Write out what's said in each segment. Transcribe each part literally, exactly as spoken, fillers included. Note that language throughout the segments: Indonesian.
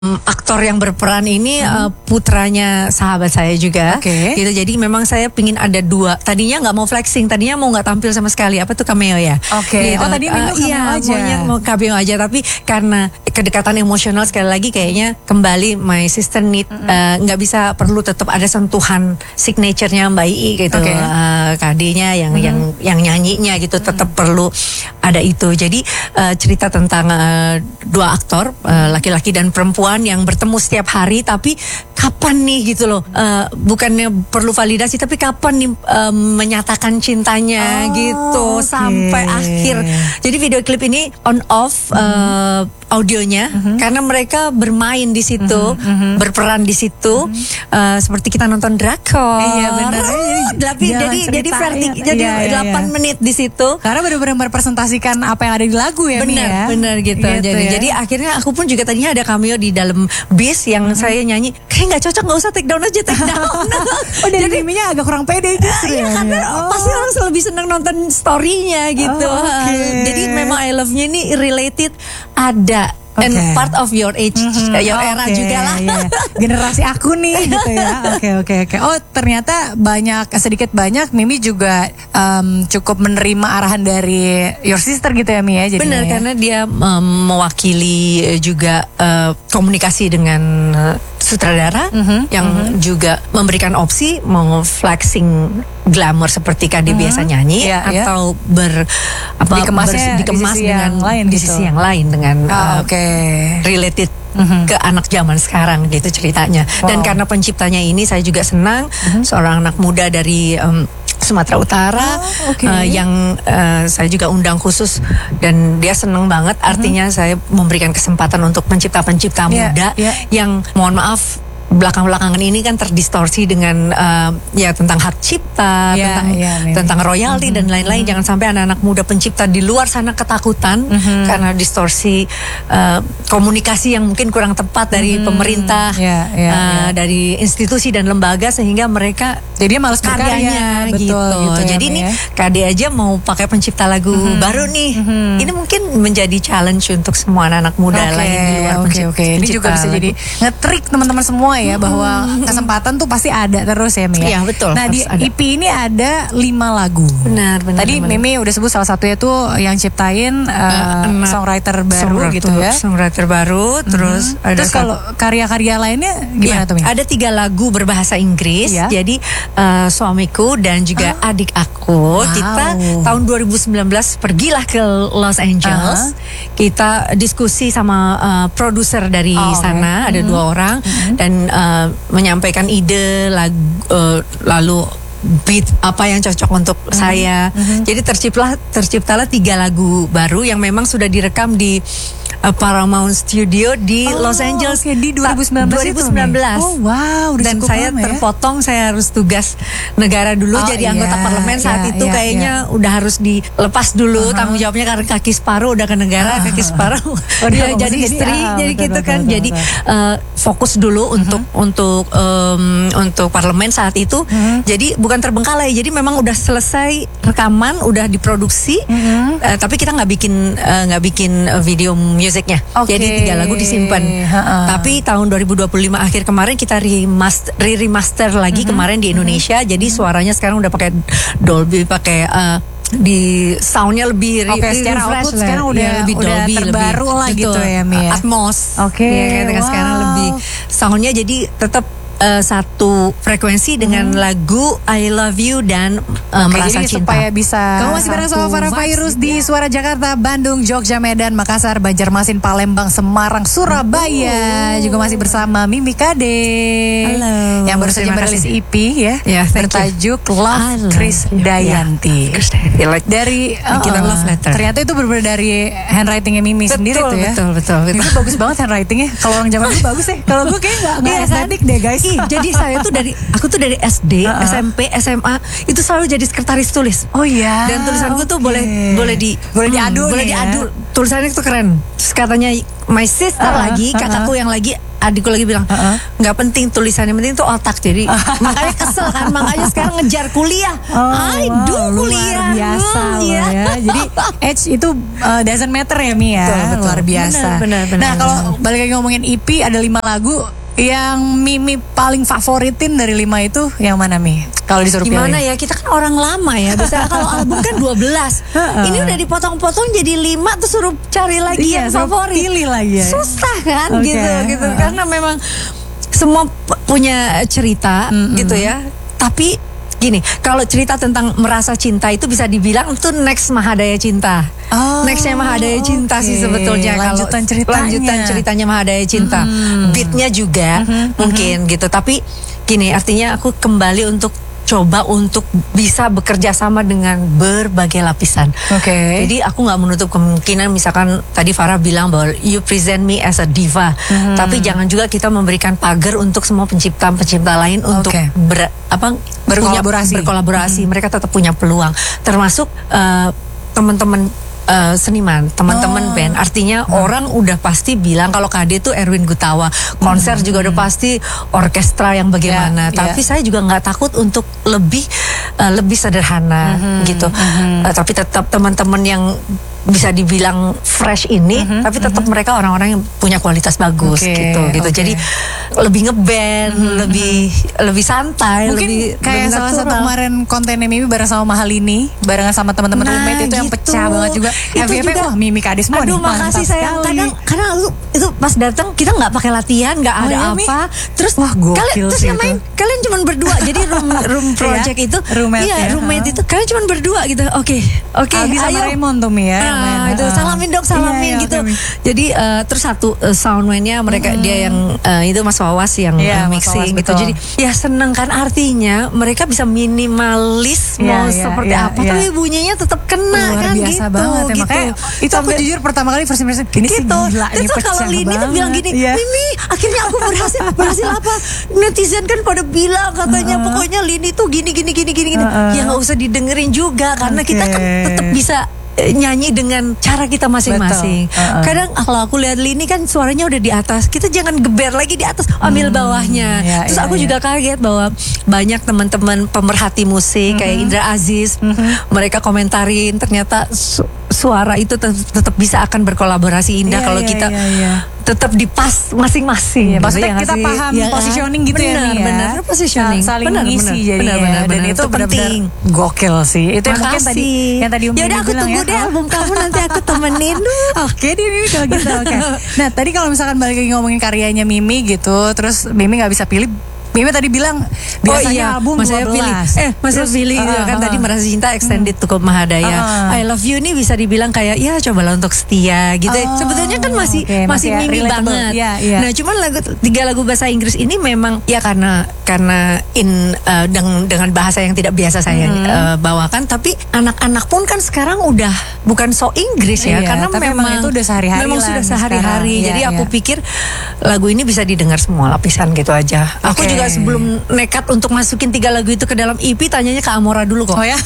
aktor yang berperan ini hmm. uh, putranya sahabat saya juga. Okay. Gitu. Jadi memang saya pingin ada dua. Tadinya nggak mau flexing, tadinya mau nggak tampil sama sekali. Apa tuh cameo ya? Oke. Okay. Gitu. Oh tadi memang uh, cameo iya, aja. Maunya mau cameo aja, tapi karena kedekatan emosional sekali lagi kayaknya kembali my sister need nggak mm-hmm. uh, bisa perlu tetap ada sentuhan signaturenya Mbak Ii gitu. Okay. Uh, K D-nya yang mm-hmm. yang yang nyanyinya gitu mm-hmm. tetap perlu ada itu. Jadi uh, cerita tentang uh, dua aktor uh, laki-laki dan perempuan yang bertemu setiap hari, tapi kapan nih gitu loh, uh, bukannya perlu validasi, tapi kapan nih uh, menyatakan cintanya oh, gitu okay. sampai akhir. Jadi video klip ini on off uh, audionya mm-hmm. karena mereka bermain di situ, mm-hmm. berperan di situ, mm-hmm. uh, seperti kita nonton drakor. Iya benar. Tapi jadi jadi vertik, jadi iya, iya, delapan iya. menit di situ. Karena benar-benar merepresentasikan apa yang ada di lagu ya. Benar, ya? benar gitu. gitu jadi, ya? jadi akhirnya aku pun juga tadinya ada cameo di dalam bis yang mm-hmm. saya nyanyi. Kayak nggak cocok, nggak usah take down aja, take down. Oh, jadi miminya agak kurang pede justru ya. Karena oh. pasti orang lebih senang nonton story-nya gitu. Oh, okay. Jadi memang I Love-nya ini related ada. Okay. And part of your age, mm-hmm. your oh, era okay. juga lah. Yeah. Generasi aku nih gitu ya. Oke oke oke. Oh ternyata banyak sedikit banyak Mimi juga um, cukup menerima arahan dari your sister gitu ya Mi ya. Benar ya. Karena dia um, mewakili juga uh, komunikasi dengan uh, sutradara mm-hmm. yang mm-hmm. juga memberikan opsi mau flexing glamour seperti K D mm-hmm. biasa nyanyi yeah, atau yeah. ber apa dikemasnya ber, dikemas di dengan lain di gitu. sisi yang lain dengan oh, uh, okay. related mm-hmm. ke anak zaman sekarang gitu ceritanya. Wow. Dan karena penciptanya ini saya juga senang mm-hmm. seorang anak muda dari um, Sumatera Utara oh, okay. uh, yang uh, saya juga undang khusus dan dia senang banget. Artinya mm-hmm. saya memberikan kesempatan untuk pencipta-pencipta yeah, muda yeah. yang mohon maaf belakang-belakangan ini kan terdistorsi dengan uh, ya tentang hak cipta, yeah, tentang yeah, tentang royalti mm-hmm. dan lain-lain. Mm-hmm. Jangan sampai anak-anak muda pencipta di luar sana ketakutan mm-hmm. karena distorsi uh, komunikasi yang mungkin kurang tepat dari mm-hmm. pemerintah, yeah, yeah, uh, yeah. dari institusi dan lembaga sehingga mereka jadi malas karyanya gitu. Betul, gitu ya, Jadi nih ya. K D aja mau pakai pencipta lagu mm-hmm. baru nih. Mm-hmm. Ini mungkin menjadi challenge untuk semua anak-anak muda okay, lain di luar okay, pencipta. Okay. Ini juga bisa lagu. Jadi ngetrik teman-teman semua ya hmm. bahwa kesempatan tuh pasti ada terus ya Mi. Iya betul. Nah di ada. E P ini ada lima lagu. Benar benar. Tadi benar. Mimi udah sebut salah satunya tuh yang ciptain uh, uh, songwriter baru songwriter, gitu ya. Songwriter baru. Mm-hmm. Terus ada terus kalau karya-karya lainnya gimana ya, tuh Mi? Ada tiga lagu berbahasa Inggris. Ya. Jadi uh, suamiku dan juga oh. adik aku. Wow. Kita tahun dua ribu sembilan belas pergilah ke Los Angeles. Uh-huh. Kita diskusi sama uh, produser dari oh, sana. Okay. Ada mm-hmm. dua orang mm-hmm. dan uh, menyampaikan ide lagu, uh, lalu beat apa yang cocok untuk mm-hmm. saya. Mm-hmm. Jadi terciptalah terciptalah tiga lagu baru yang memang sudah direkam di uh, Paramount Studio di oh, Los Angeles okay. di dua ribu sembilan belas. dua ribu sembilan belas. Oh wow, dan saya lama, terpotong, ya? saya harus tugas negara dulu oh, jadi anggota yeah, parlemen saat yeah, itu yeah, kayaknya yeah. udah harus dilepas dulu uh-huh. tanggung jawabnya karena kaki separuh udah ke negara, uh-huh. kaki separuh oh, dia jadi istri, jadi, ah, jadi betul, gitu betul, kan. Betul, jadi betul. Uh, fokus dulu uh-huh. untuk untuk um, untuk parlemen saat itu. Uh-huh. Jadi bukan terbengkalai, jadi memang udah selesai rekaman, udah diproduksi, uh-huh. uh, tapi kita nggak bikin nggak uh, bikin video musiknya. Okay. Jadi tiga lagu disimpan. Uh-uh. Tapi tahun dua ribu dua puluh lima akhir kemarin kita remaster, re-remaster lagi uh-huh. kemarin di Indonesia. Uh-huh. Jadi suaranya sekarang udah pakai Dolby, pakai uh, di soundnya lebih Oke, okay, secara output sekarang udah ya, lebih udah Dolby, terbaru lebih, lah gitu ya Mi ya. Atmos. Oke. Okay, ya, wow. Sekarang lebih soundnya jadi tetap Uh, satu frekuensi dengan hmm. lagu I Love You dan uh, okay, Merasa jadi Cinta. Supaya bisa kamu masih bareng sama Farah Fairuz di Suara Jakarta, Bandung, Jogja, Medan, Makassar, Banjarmasin, Palembang, Semarang, Surabaya. Uh. Juga masih bersama Mimi K D. Halo. Yang baru saja merilis E P ya, yeah, bertajuk Love Krisdayanti. Yeah. Dari uh, kita love letter. Ternyata itu berbeda dari handwritingnya Mimi betul, sendiri tuh ya. Betul betul betul. Mimi bagus banget handwritingnya. Kalau orang zaman dulu bagus ya. Kalau gue kayak nggak nggak estetik deh guys. lagi. Jadi saya tuh dari aku tuh dari S D, uh-uh. S M P, S M A itu selalu jadi sekretaris tulis. Oh iya. Dan tulisanku okay. tuh boleh boleh di boleh diadu, hmm, boleh diadu. Ya? Tulisannya tuh keren. Terus katanya my sister uh-uh. lagi, kakakku uh-uh. yang lagi, adikku lagi bilang nggak uh-uh. penting tulisannya, penting tuh otak. Jadi makanya kesel kan, makanya sekarang ngejar kuliah. Oh, I do wow, kuliah. Luar biasa hmm, loh ya. ya. Jadi age itu uh, doesn't matter ya Mi ya. Betul, betul. Luar biasa. Benar, benar, benar, nah kalau balik lagi ngomongin E P, ada lima lagu yang Mimi paling favoritin dari lima itu yang mana Mi? Kalau disuruh pilih. Gimana ya, kita kan orang lama ya. Biasanya kalau album kan dua belas. Ini udah dipotong-potong jadi lima, terus suruh cari lagi iya, yang favorit. Pilih lagi ya. Susah kan okay. gitu gitu. Uh-huh. Karena memang semua punya cerita mm-hmm. gitu ya. Tapi gini, kalau cerita tentang merasa cinta itu bisa dibilang itu next Mahadaya Cinta. Oh, nextnya Mahadaya Cinta okay. sih sebetulnya. Lanjutan kalau ceritanya. Lanjutan ceritanya Mahadaya Cinta. Mm-hmm. Beatnya juga mm-hmm. mungkin mm-hmm. gitu. Tapi gini, artinya aku kembali untuk coba untuk bisa bekerja sama dengan berbagai lapisan. Oke. Okay. Jadi aku nggak menutup kemungkinan, misalkan tadi Farah bilang bahwa you present me as a diva, hmm. tapi jangan juga kita memberikan pagar untuk semua pencipta-pencipta lain okay. untuk ber, apa berkolaborasi. Punya, berkolaborasi. Hmm. Mereka tetap punya peluang. Termasuk uh, teman-teman Uh, seniman, teman-teman oh. band. Artinya hmm. orang udah pasti bilang kalau K D itu Erwin Gutawa, konser hmm. juga udah pasti orkestra yang bagaimana. Yeah, tapi yeah. saya juga nggak takut untuk lebih uh, lebih sederhana hmm. gitu. Hmm. Uh, tapi tetap teman-teman yang bisa dibilang fresh ini, mm-hmm, tapi tetap mm-hmm. mereka orang-orang yang punya kualitas bagus okay, gitu, gitu. Okay. Jadi lebih ngeband, mm-hmm. lebih lebih santai, mungkin lebih kayak lebih salah satu kemarin kontennya Mimi bareng sama Mahalini, barengan sama teman-teman nah, roommate itu gitu. Yang pecah banget juga. Itu F Y P juga, wah Mimi Kadis semua. Aduh, makasih sayang. Kadang karena itu, itu pas datang kita nggak pakai latihan, nggak ada oh, ya, apa. Mi? Terus wah, kalian terus yang main kalian cuma berdua. Jadi room room project itu, roommate iya ya, roommate uh. itu kalian cuma berdua gitu. Oke, oke. Albi sama Raymond tuh Mi ya. Nah, itu salamin dong, salamin iya, gitu. Okay. Jadi uh, terus satu uh, soundman-nya mereka hmm. dia yang uh, itu Mas Wawas yang yeah, uh, mixing gitu. Jadi ya seneng kan, artinya mereka bisa minimalis yeah, mau yeah, seperti yeah, apa yeah. tapi bunyinya tetap kena. Luar kan biasa gitu. Banget ya, gitu. Makanya itu aku jujur pertama kali first impression ini gitu. sih gila, ini terus kalau Lini tuh bilang gini, yeah. Mimi akhirnya aku berhasil berhasil apa? Netizen kan pada bilang katanya uh-uh. pokoknya Lini tuh gini gini gini gini gini. Uh-uh. Ya nggak usah didengerin juga karena okay. kita kan tetap bisa nyanyi dengan cara kita masing-masing. Uh-uh. Kadang kalau aku lihat Lini kan suaranya udah di atas, kita jangan geber lagi di atas, ambil hmm, bawahnya. Ya, Terus ya, aku ya. juga kaget bahwa banyak teman-teman pemerhati musik uh-huh. kayak Indra Aziz, uh-huh. mereka komentarin ternyata su- suara itu tet- tetap bisa akan berkolaborasi indah ya, kalau ya, kita ya, ya. tetap di pas masing-masing. Ya, maksudnya kita sih? paham ya, positioning gitu bener, ya nih ya. Benar, positioning. Saling benar, mengisi benar, jadi benar, ya. benar, Dan benar, itu penting. Gokil sih. Itu yang mungkin tadi yang tadi Umi ya udah aku bilang tunggu ya. deh album kamu nanti aku temenin. Oke deh Mimi kalau gitu. Oke. Nah tadi kalau misalkan balik lagi ngomongin karyanya Mimi gitu, terus Mimi nggak bisa pilih. Mimi tadi bilang biasanya oh, iya. album Mas saya pilih eh Mas saya pilih uh, uh, kan uh, tadi Merasa Cinta extended hmm. cukup Mahadaya. Uh, uh. I Love You ini bisa dibilang kayak ya cobalah untuk setia gitu. Oh, sebetulnya kan masih okay, masih, masih Mimi banget. Yeah, yeah. Nah, cuman lagu tiga lagu bahasa Inggris ini memang ya karena karena in uh, dengan dengan bahasa yang tidak biasa saya hmm. uh, bawakan, tapi anak-anak pun kan sekarang udah bukan so Inggris ya, iya, karena tapi memang itu udah sehari-hari. Memang sudah sehari-hari. Jadi ya, aku ya. pikir lagu ini bisa didengar semua lapisan gitu aja. Okay. Aku juga sebelum nekat untuk masukin tiga lagu itu ke dalam E P, tanyanya ke Amora dulu kok. Oh ya?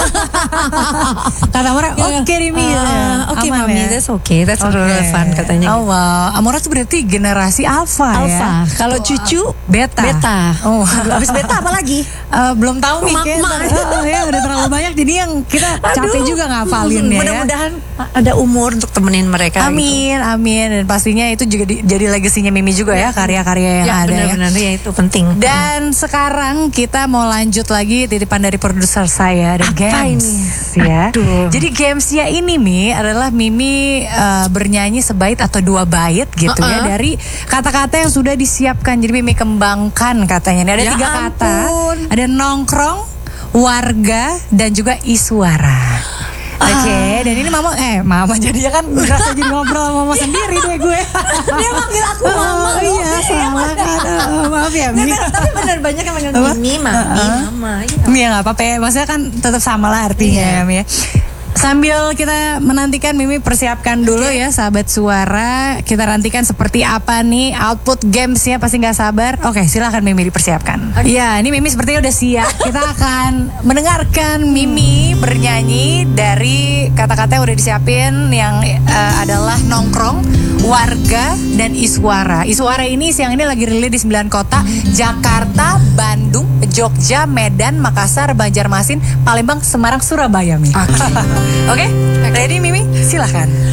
Kata Amora, oke okay, Rimi. Uh, oke okay, Mami, ya? That's okay, that's okay. Relevan katanya. Oh wow, Amora tuh berarti generasi alpha, alpha. ya? Kalau cucu beta. Beta. Oh, habis beta apa lagi? Uh, belum tahu nih. Mak-mak. Oh, ya udah terlalu banyak, jadi yang kita capek Aduh. juga ngafalin ya. Mudah-mudahan ada umur untuk temenin mereka. Amin, gitu. amin. Dan pastinya itu juga di, jadi legasinya Mimi juga ya, karya-karya yang ya, ada benar-benar ya. ya itu penting. Dan sekarang kita mau lanjut lagi titipan dari produser saya, The Games ya. Aduh. Jadi Games-nya ini Mi adalah Mimi uh, bernyanyi sebaik atau dua bait gitu uh-uh. ya dari kata-kata yang sudah disiapkan. Jadi Mimi kembangkan katanya. Ini ada ya tiga ampun. kata. Ada nongkrong, warga, dan juga iswara. Oke, okay, dan ini mama, eh mama jadinya kan berasa jadi ngobrol sama mama sendiri deh gue. Dia manggil aku mama. Oh, iya, salah kan. Oh, maaf ya, Mi. Tapi benar banyak yang manggil Mimi, Mami, Mama. Iya nggak apa-apa ya, maksudnya kan tetap sama lah artinya, yeah. Mi. Sambil kita menantikan Mimi persiapkan dulu ya sahabat suara. Kita nantikan seperti apa nih output gamesnya, pasti nggak sabar. Oke, silakan Mimi dipersiapkan. Iya, ini Mimi sepertinya udah siap. Kita akan mendengarkan Mimi bernyanyi dari kata-kata yang udah disiapin yang uh, adalah nongkrong, warga, dan Iswara. Iswara ini siang ini lagi rilis di sembilan kota: Jakarta, Bandung, Jogja, Medan, Makassar, Banjarmasin, Palembang, Semarang, Surabaya. Mi. Oke. Oke, ready Mimi? Silahkan.